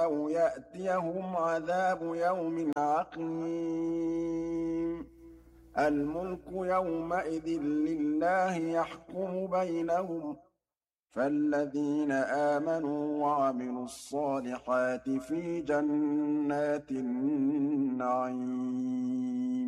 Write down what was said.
أَوْ يَأْتِيَهُمْ عَذَابُ يَوْمٍ عَقِيمٍ الْمُلْكُ يَوْمَئِذٍ لِّلَّهِ يَحْكُمُ بَيْنَهُمْ ۚ فَالَّذِينَ آمَنُوا وَعَمِلُوا الصَّالِحَاتِ فِي جَنَّاتِ النَّعِيمِ